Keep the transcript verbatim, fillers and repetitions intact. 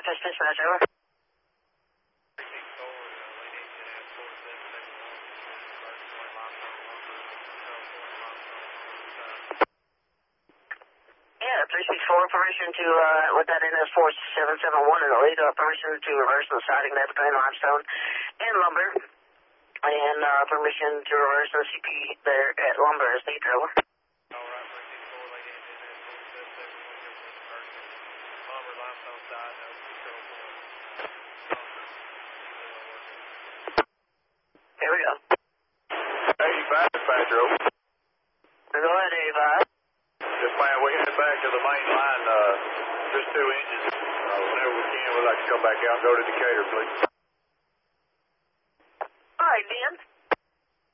Rochester Dispatch, over. Yeah, three six four, permission to, uh, with that in as four seven seven one in the lead, uh, permission to reverse the siding there between limestone and lumber, and, uh, permission to reverse the C P there at lumber as they drove. Here we go. eighty-five, dispatcher, over. Go ahead, eighty-five. Just man, we head back to the main line, uh, just two inches. Uh, whenever we can, we'd like to come back out and go to Decatur, please.